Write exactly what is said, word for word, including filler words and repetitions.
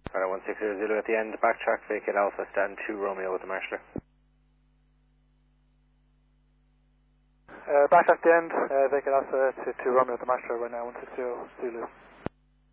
Alright, one six zero Zulu at the end, backtrack, vacate Alpha, stand two Romeo with the marshaller. Uh, back at the end, uh, vacate Alpha to, to Romeo with the marshaller right now, one six zero Zulu.